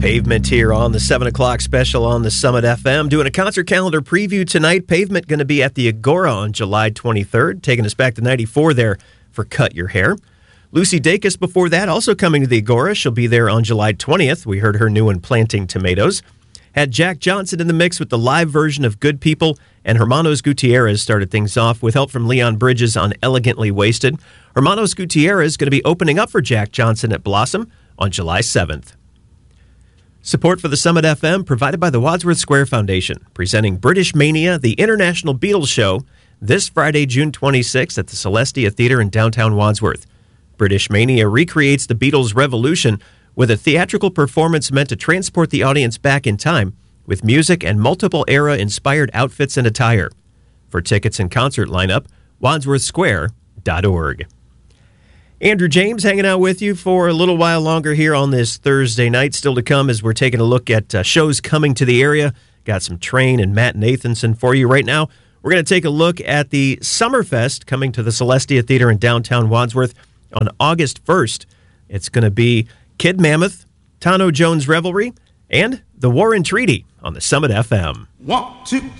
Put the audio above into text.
Pavement here on the 7 o'clock special on the Summit FM. Doing a concert calendar preview tonight. Pavement going to be at the Agora on July 23rd, taking us back to 94 there for Cut Your Hair. Lucy Dacus before that, also coming to the Agora. She'll be there on July 20th. We heard her new one, Planting Tomatoes. Had Jack Johnson in the mix with the live version of Good People, and Hermanos Gutierrez started things off with help from Leon Bridges on Elegantly Wasted. Hermanos Gutierrez is going to be opening up for Jack Johnson at Blossom on July 7th. Support for the Summit FM provided by the Wadsworth Square Foundation, presenting British Mania, the International Beatles Show, this Friday, June 26th at the Celestia Theater in downtown Wadsworth. British Mania recreates the Beatles' revolution with a theatrical performance meant to transport the audience back in time with music and multiple era-inspired outfits and attire. For tickets and concert lineup, wadsworthsquare.org. Andrew James hanging out with you for a little while longer here on this Thursday night. Still to come as we're taking a look at shows coming to the area. Got some Train and Matt Nathanson for you right now. We're going to take a look at the Summerfest coming to the Celestia Theater in downtown Wadsworth on August 1st. It's going to be Kid Mammoth, Tano Jones Revelry, and the Warren Treaty on the Summit FM. 1, 2,